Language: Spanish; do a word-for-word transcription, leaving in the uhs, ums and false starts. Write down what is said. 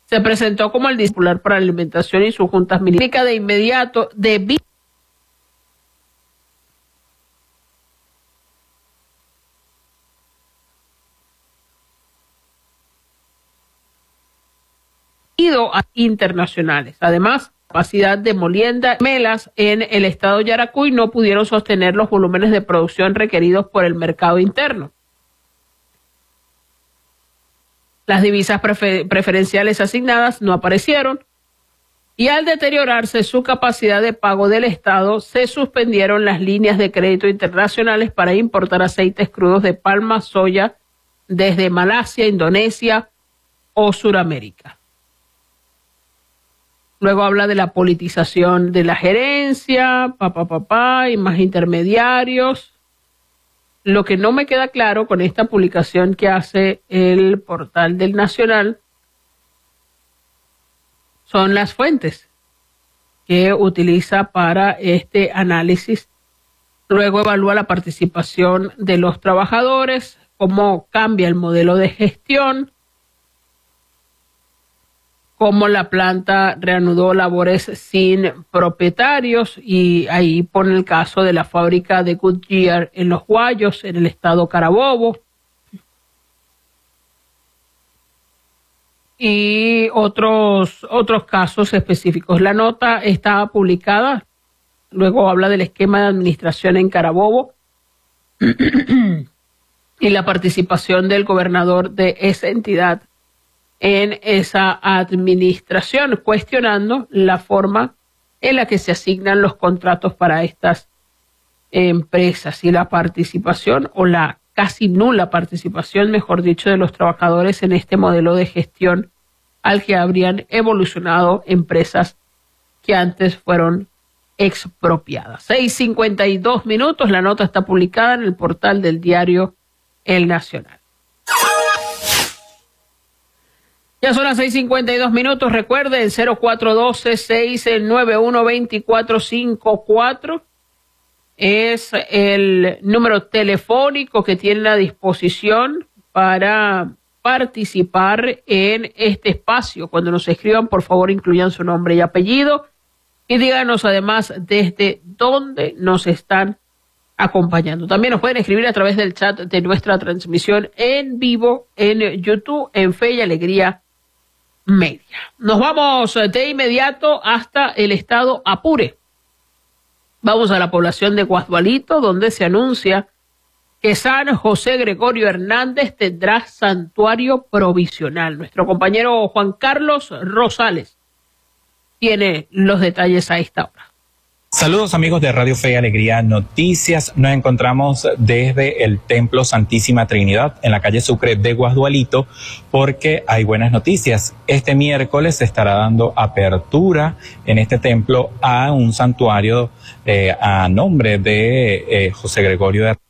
se presentó como el discipular para la alimentación y sus juntas militares. De inmediato, debido a internacionales. Además, la capacidad de molienda melas en el estado de Yaracuy no pudieron sostener los volúmenes de producción requeridos por el mercado interno. Las divisas prefer preferenciales asignadas no aparecieron y al deteriorarse su capacidad de pago del Estado, se suspendieron las líneas de crédito internacionales para importar aceites crudos de palma, soya desde Malasia, Indonesia o Suramérica. Luego habla de la politización de la gerencia, papá, papá, y más intermediarios. Lo que no me queda claro con esta publicación que hace el portal del Nacional son las fuentes que utiliza para este análisis. Luego evalúa la participación de los trabajadores, cómo cambia el modelo de gestión, cómo la planta reanudó labores sin propietarios, y ahí pone el caso de la fábrica de Goodyear en Los Guayos, en el estado Carabobo, y otros, otros casos específicos. La nota está publicada, luego habla del esquema de administración en Carabobo y la participación del gobernador de esa entidad en esa administración, cuestionando la forma en la que se asignan los contratos para estas empresas y la participación o la casi nula participación, mejor dicho, de los trabajadores en este modelo de gestión al que habrían evolucionado empresas que antes fueron expropiadas. seis cincuenta y dos minutos, la nota está publicada en el portal del diario El Nacional. Ya son las seis cincuenta y dos minutos. Recuerden, cero cuatro uno dos, seis nueve uno, dos cuatro cinco cuatro es el número telefónico que tienen a disposición para participar en este espacio. Cuando nos escriban, por favor, incluyan su nombre y apellido y díganos además desde dónde nos están acompañando. También nos pueden escribir a través del chat de nuestra transmisión en vivo en YouTube, en Fe y Alegría Media. Nos vamos de inmediato hasta el estado Apure. Vamos a la población de Guasdualito, donde se anuncia que San José Gregorio Hernández tendrá santuario provisional. Nuestro compañero Juan Carlos Rosales tiene los detalles a esta hora. Saludos amigos de Radio Fe y Alegría Noticias. Nos encontramos desde el Templo Santísima Trinidad en la calle Sucre de Guasdualito porque hay buenas noticias. Este miércoles se estará dando apertura en este templo a un santuario eh, a nombre de eh, José Gregorio de